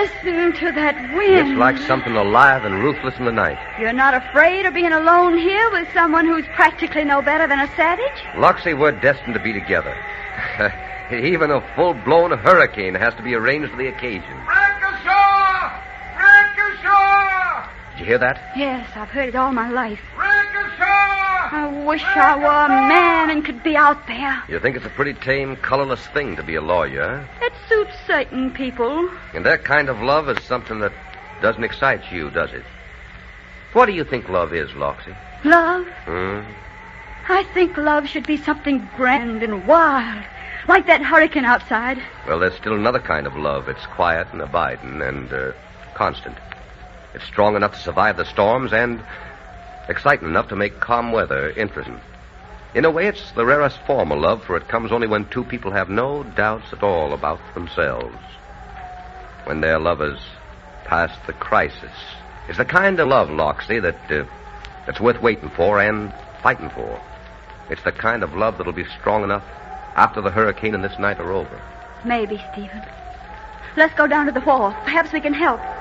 Listen to that wind. It's like something alive and ruthless in the night. You're not afraid of being alone here with someone who's practically no better than a savage? Loxie, we're destined to be together. Even a full-blown hurricane has to be arranged for the occasion. Rackashaw! Rackashaw! Did you hear that? Yes, I've heard it all my life. Rackashaw! I wish I were a man and could be out there. You think it's a pretty tame, colorless thing to be a lawyer, huh? It suits certain people. And that kind of love is something that doesn't excite you, does it? What do you think love is, Loxie? Love? Hmm? I think love should be something grand and wild, like that hurricane outside. Well, there's still another kind of love. It's quiet and abiding and constant. It's strong enough to survive the storms and exciting enough to make calm weather interesting. In a way, it's the rarest form of love, for it comes only when two people have no doubts at all about themselves. When their lovers past the crisis. It's the kind of love, Loxie, that's worth waiting for and fighting for. It's the kind of love that'll be strong enough after the hurricane and this night are over. Maybe, Stephen. Let's go down to the wall. Perhaps we can help.